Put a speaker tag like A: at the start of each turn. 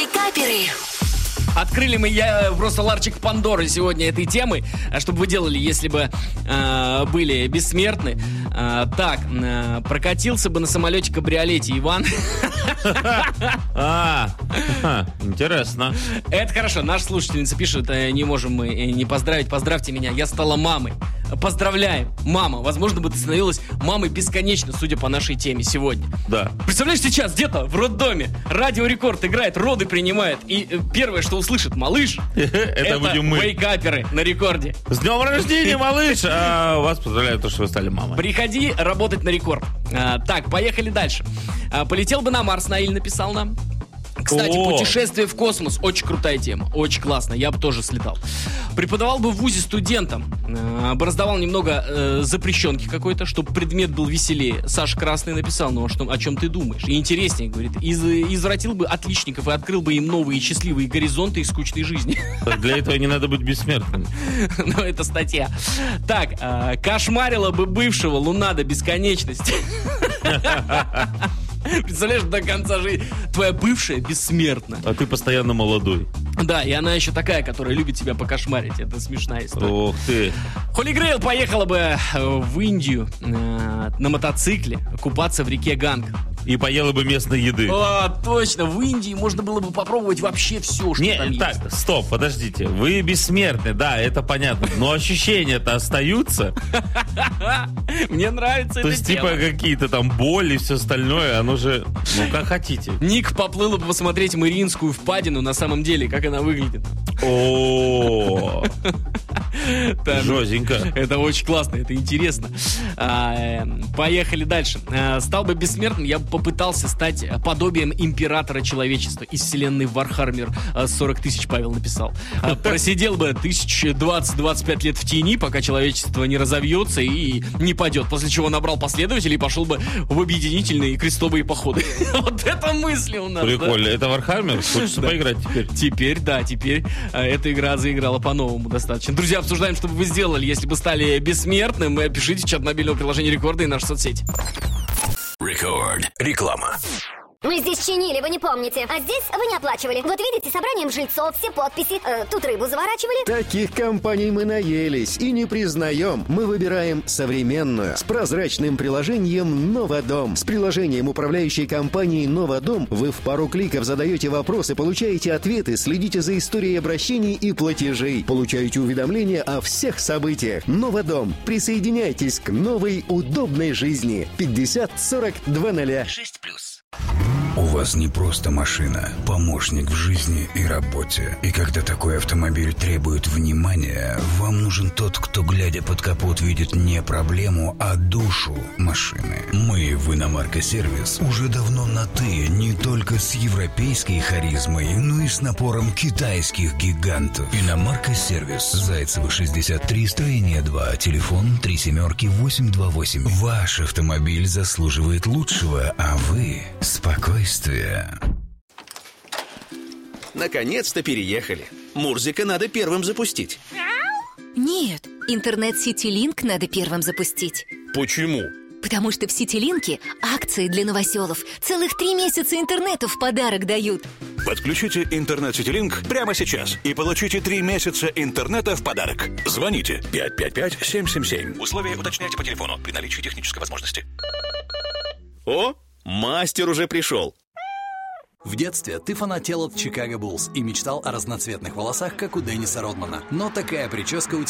A: Каперы.
B: Открыли мы просто ларчик Пандоры сегодня этой темы. Что бы вы делали, если бы были бессмертны? Прокатился бы на самолете-кабриолете Иван.
C: Интересно.
B: Это хорошо. Наша слушательница пишет: не можем мы не поздравить. Поздравьте меня, я стала мамой. Поздравляем, мама. Возможно, бы ты становилась мамой бесконечно, судя по нашей теме сегодня.
C: Да.
B: Представляешь, сейчас где-то в роддоме Радио Рекорд играет, роды принимает, и первое, что услышит малыш, это
C: будем мы.
B: вейкаперы на рекорде.
C: С днем рождения, малыш! Вас поздравляю, то, что вы стали мамой.
B: Приходи работать на рекорд. Поехали дальше. Полетел бы на Марс, Наиль написал нам. Кстати, путешествие в космос очень крутая тема, очень классно, я бы тоже слетал. Преподавал бы в вузе студентам, бы раздавал немного запрещенки какой-то, чтобы предмет был веселее. Саша Красный написал: ну о чем ты думаешь? И интереснее, говорит, извратил бы отличников и открыл бы им новые счастливые горизонты из скучной жизни.
C: Для этого не надо быть бессмертным.
B: Ну, это статья. Кошмарила бы бывшего Луна до бесконечности. Представляешь, до конца жизни твоя бывшая бессмертна.
C: А ты постоянно молодой.
B: Да, и она еще такая, которая любит тебя покошмарить. Это смешная история.
C: Ох ты.
B: Холли Грейл поехала бы в Индию на мотоцикле купаться в реке Ганг.
C: И поела бы местной еды.
B: Точно, в Индии можно было бы попробовать вообще все, что там есть.
C: Стоп, подождите. Вы бессмертны, да, это понятно. Но ощущения-то остаются.
B: Мне нравится это.
C: То есть, типа, какие-то там боли и все остальное, оно же, как хотите.
B: Ник поплыла бы посмотреть Мариинскую впадину на самом деле, как она выглядит.
C: О, жёстенько.
B: Это очень классно, это интересно. Поехали дальше. Стал бы бессмертным, я бы попытался стать подобием императора человечества из вселенной Вархаммер 40 тысяч, Павел написал. Просидел бы 20-25 лет в тени, пока человечество не разовьется и не падет, после чего набрал последователей и пошел бы в объединительные крестовые походы. Вот это мысли у нас.
C: Прикольно. Это Вархаммер? Хочется поиграть теперь?
B: Теперь эта игра заиграла по-новому достаточно. Друзья, обсуждаем, что бы вы сделали, если бы стали бессмертным. Пишите в чат мобильного приложения Рекорда и наши соцсети.
A: Рекорд. Реклама.
D: Мы здесь чинили, вы не помните. А здесь вы не оплачивали. Вот видите, собранием жильцов, все подписи. Тут рыбу заворачивали.
E: Таких компаний мы наелись и не признаем. Мы выбираем современную, с прозрачным приложением «Новодом». С приложением управляющей компании «Новодом» вы в пару кликов задаете вопросы, получаете ответы, следите за историей обращений и платежей. Получаете уведомления о всех событиях. «Новодом». Присоединяйтесь к новой удобной жизни. 50 40 20. 6+.
A: У вас не просто машина, помощник в жизни и работе. И когда такой автомобиль требует внимания, вам нужен тот, кто, глядя под капот, видит не проблему, а душу машины. Мы в Иномарка-сервис уже давно на «ты», не только с европейской харизмой, но и с напором китайских гигантов. Иномарка-сервис. Зайцева, 63, строение 2, телефон 37-828. Ваш автомобиль заслуживает лучшего, а вы — спокойствия.
F: Наконец-то переехали. Мурзика надо первым запустить.
G: Нет, интернет Ситилинк надо первым запустить.
F: Почему?
G: Потому что в Ситилинке акции для новоселов. Целых 3 месяца интернета в подарок дают.
H: Подключите интернет Ситилинк прямо сейчас и получите 3 месяца интернета в подарок. Звоните 555-777. Условия уточняйте по телефону при наличии технической возможности.
F: О, мастер уже пришел.
I: В детстве ты фанател от Чикаго Буллс и мечтал о разноцветных волосах, как у Денниса Родмана. Но такая прическа у тебя